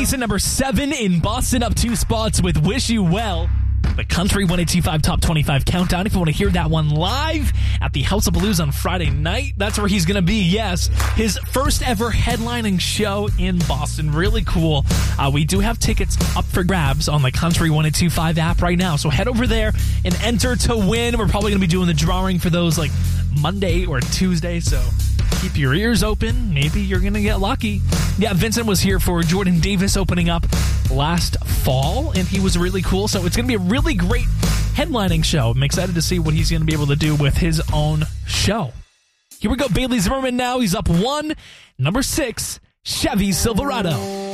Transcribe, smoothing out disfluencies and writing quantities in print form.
place at number 7 in Boston, up 2 spots with Wish You Well. The Country 185 Top 25 Countdown. If you want to hear that one live at the House of Blues on Friday night, that's where he's going to be. Yes, his first ever headlining show in Boston. Really cool. We do have tickets up for grabs on the Country 185 app right now. So head over there and enter to win. We're probably going to be doing the drawing for those like Monday or Tuesday. So keep your ears open. Maybe you're going to get lucky. Yeah, Vincent was here for Jordan Davis opening up last fall, and he was really cool. So it's going to be a really great headlining show. I'm excited to see what he's going to be able to do with his own show. Here we go. Bailey Zimmerman now. He's up 1. Number 6, Chevy Silverado.